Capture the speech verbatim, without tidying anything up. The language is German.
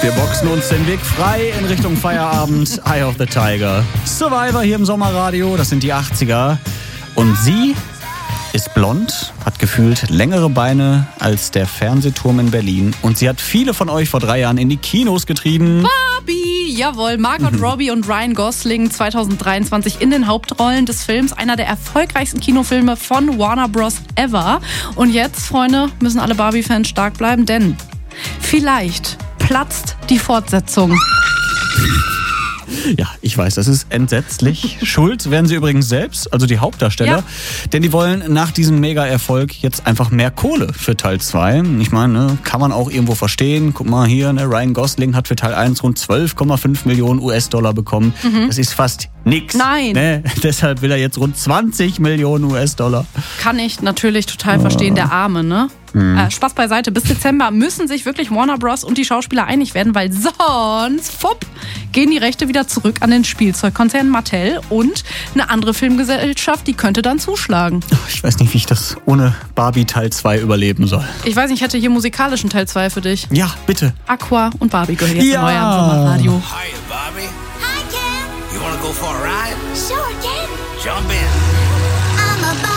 Wir boxen uns den Weg frei in Richtung Feierabend. Eye of the Tiger. Survivor hier im Sommerradio, das sind die achtziger. Und sie ist blond, hat gefühlt längere Beine als der Fernsehturm in Berlin. Und sie hat viele von euch vor drei Jahren in die Kinos getrieben. Barbie, jawohl. Margot mhm. Robbie und Ryan Gosling zwanzig dreiundzwanzig in den Hauptrollen des Films. Einer der erfolgreichsten Kinofilme von Warner Bros. Ever. Und jetzt, Freunde, müssen alle Barbie-Fans stark bleiben, denn vielleicht platzt die Fortsetzung. Ja, ich weiß, das ist entsetzlich. Schuld werden sie übrigens selbst, also die Hauptdarsteller. Ja. Denn die wollen nach diesem Mega-Erfolg jetzt einfach mehr Kohle für Teil zwei. Ich meine, ne, kann man auch irgendwo verstehen. Guck mal hier, ne, Ryan Gosling hat für Teil eins rund zwölf Komma fünf Millionen U S-Dollar bekommen. Mhm. Das ist fast nix. Nein. Ne? Deshalb will er jetzt rund zwanzig Millionen U S-Dollar. Kann ich natürlich total verstehen, der Arme, ne? Mhm. Äh, Spaß beiseite. Bis Dezember müssen sich wirklich Warner Bros. Und die Schauspieler einig werden, weil sonst, fupp, gehen die Rechte wieder zurück an den Spielzeugkonzern Mattel und eine andere Filmgesellschaft, die könnte dann zuschlagen. Ich weiß nicht, wie ich das ohne Barbie Teil zwei überleben soll. Ich weiß nicht, ich hätte hier musikalischen Teil zwei für dich. Ja, bitte. Aqua und Barbie gehören jetzt ja. neu am Sommerradio. Hi, Barbie. Hi, Ken. You wanna go for a ride? Sure, Ken. Jump in.